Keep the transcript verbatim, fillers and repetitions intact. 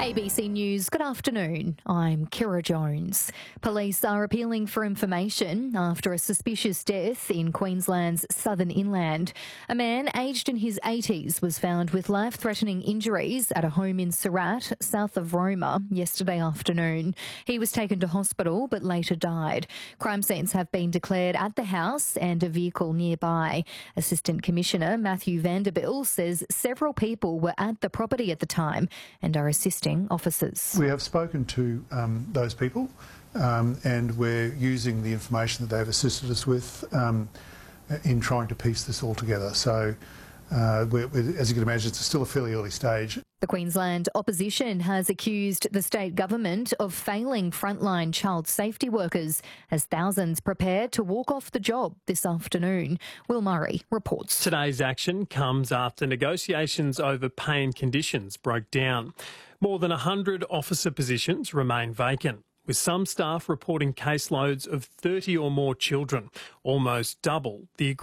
A B C News, good afternoon. I'm Kira Jones. Police are appealing for information after a suspicious death in Queensland's southern inland. A man aged in his eighties was found with life-threatening injuries at a home in Surat, south of Roma, yesterday afternoon. He was taken to hospital but later died. Crime scenes have been declared at the house and a vehicle nearby. Assistant Commissioner Matthew Vanderbilt says several people were at the property at the time and are assisting officers. We have spoken to um, those people um, and we're using the information that they've assisted us with um, in trying to piece this all together. So, uh, we're, we're, as you can imagine, it's still a fairly early stage. The Queensland opposition has accused the state government of failing frontline child safety workers as thousands prepare to walk off the job this afternoon. Will Murray reports. Today's action comes after negotiations over pay and conditions broke down. More than one hundred officer positions remain vacant, with some staff reporting caseloads of thirty or more children, almost double the